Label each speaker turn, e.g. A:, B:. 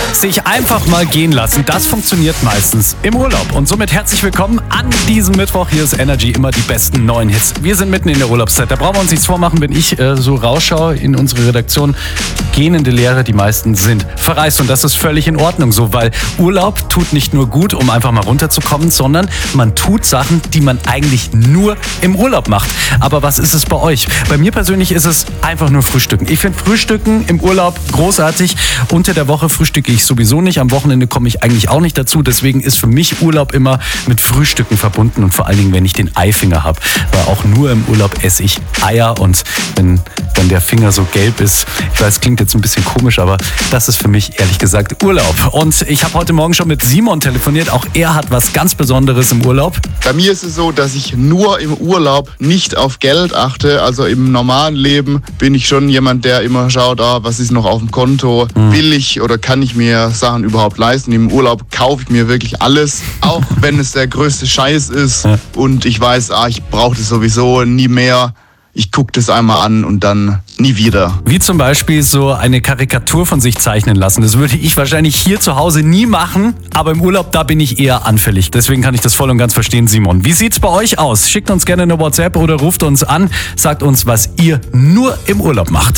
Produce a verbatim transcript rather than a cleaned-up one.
A: Sich einfach mal gehen lassen, das funktioniert meistens im Urlaub. Und somit herzlich willkommen an diesem Mittwoch. Hier ist Energy, immer die besten neuen Hits. Wir sind mitten in der Urlaubszeit. Da brauchen wir uns nichts vormachen, wenn ich äh, so rausschaue in unsere Redaktion. Gähnende Leere, die meisten sind verreist. Und das ist völlig in Ordnung so, weil Urlaub tut nicht nur gut, um einfach mal runterzukommen, sondern man tut Sachen, die man eigentlich nur im Urlaub macht. Aber was ist es bei euch? Bei mir persönlich ist es einfach nur Frühstücken. Ich finde Frühstücken im Urlaub großartig. Unter der Woche frühstücke ich sowieso nicht. Am Wochenende komme ich eigentlich auch nicht dazu. Deswegen ist für mich Urlaub immer mit Frühstücken verbunden und vor allen Dingen, wenn ich den Eifinger habe. Weil auch nur im Urlaub esse ich Eier und wenn dann der Finger so gelb ist, ich weiß, klingt jetzt ein bisschen komisch, aber das ist für mich ehrlich gesagt Urlaub. Und ich habe heute Morgen schon mit Simon telefoniert. Auch er hat was ganz Besonderes im Urlaub.
B: Bei mir ist es so, dass ich nur im Urlaub nicht auf Geld achte. Also im normalen Leben bin ich schon jemand, der immer schaut, ah, was ist noch auf dem Konto, mhm. will ich oder kann ich mir Sachen überhaupt leisten. Im Urlaub kaufe ich mir wirklich alles, auch wenn es der größte Scheiß ist ja. und ich weiß, ah, ich brauche das sowieso nie mehr. Ich gucke das einmal an und dann nie wieder.
A: Wie zum Beispiel so eine Karikatur von sich zeichnen lassen. Das würde ich wahrscheinlich hier zu Hause nie machen, aber im Urlaub, da bin ich eher anfällig. Deswegen kann ich das voll und ganz verstehen, Simon. Wie sieht's bei euch aus? Schickt uns gerne eine WhatsApp oder ruft uns an. Sagt uns, was ihr nur im Urlaub macht.